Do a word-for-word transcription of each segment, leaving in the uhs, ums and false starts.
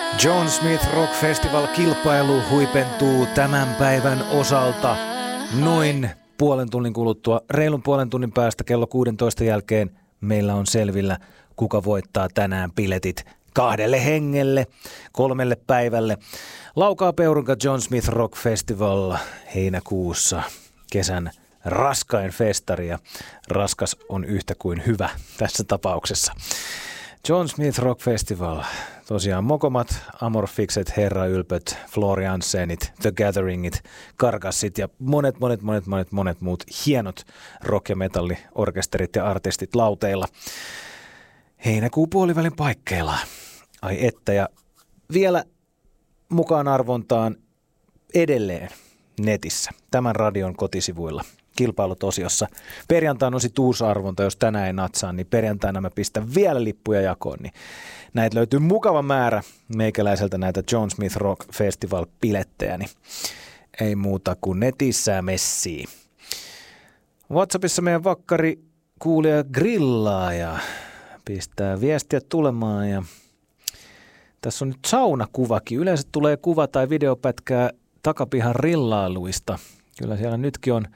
John Smith Rock Festival-kilpailu huipentuu tämän päivän osalta noin puolen tunnin kuluttua. Reilun puolen tunnin päästä kello kuusitoista jälkeen meillä on selvillä, kuka voittaa tänään biletit kahdelle hengelle, kolmelle päivälle. Laukaa Peurunka John Smith Rock Festival heinäkuussa, kesän raskain festari, ja raskas on yhtä kuin hyvä tässä tapauksessa. John Smith Rock Festival, tosiaan Mokomat, Amorfikset, Herra Ylpöt, Floriansenit, The Gatheringit, Karkassit ja monet, monet, monet, monet, monet muut hienot rock- ja metalliorkesterit ja artistit lauteilla. Heinäkuun puolivälin paikkeilla. Ai että, ja vielä mukaan arvontaan edelleen netissä, tämän radion kotisivuilla, kilpailutosiossa. Perjantaina on sit uusi arvonta, jos tänään ei natsaa, niin perjantaina mä pistän vielä lippuja jakoon. Niin näitä löytyy mukava määrä meikäläiseltä näitä John Smith Rock Festival-pilettejä, niin ei muuta kuin netissä messiin. WhatsAppissa meidän vakkari kuulija grillaa ja pistää viestiä tulemaan, ja tässä on nyt saunakuvakin. Yleensä tulee kuva tai videopätkää takapihan rillailuista. Kyllä siellä nytkin on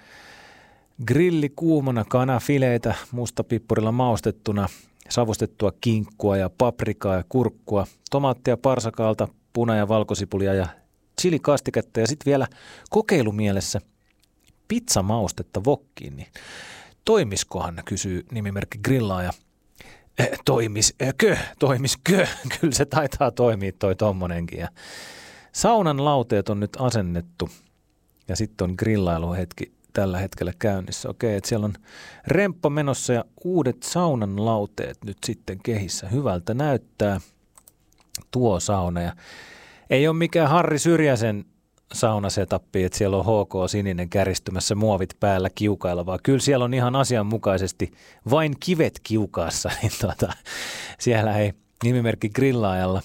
grilli kuumana, kanafileitä mustapippurilla maustettuna, savustettua kinkkua ja paprikaa ja kurkkua, tomaattia parsakaalta, puna- ja valkosipulia ja chilikastiketta ja sitten vielä kokeilumielessä pizzamaustetta wokkiin. Niin toimiskohan, kysyy nimimerkki grillaaja. Eh, toimiskö, toimiskö, kyllä se taitaa toimia toi tommonenkin. Ja saunan lauteet on nyt asennettu ja sitten on grillailuhetki tällä hetkellä käynnissä. Okei, että siellä on remppa menossa ja uudet saunan lauteet nyt sitten kehissä. Hyvältä näyttää tuo sauna, ja ei ole mikään Harri Syrjäsen saunasetappi, että siellä on H K Sininen käristymässä muovit päällä kiukailla, vaan kyllä siellä on ihan asianmukaisesti vain kivet kiukaassa, niin tuota, siellä ei nimimerkki grillaajalla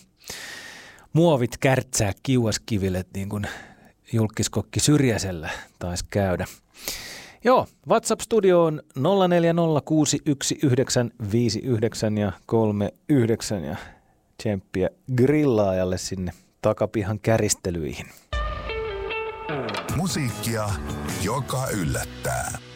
muovit kärtsää kiuaskiville, niin kuin julkiskokki Syrjäsellä taisi käydä. Joo, WhatsApp-studio on nolla neljä nolla kuusi yksi yhdeksän viisi yhdeksän ja kolme yhdeksän ja tsemppiä grillaajalle sinne takapihan käristelyihin. Musiikkia, joka yllättää.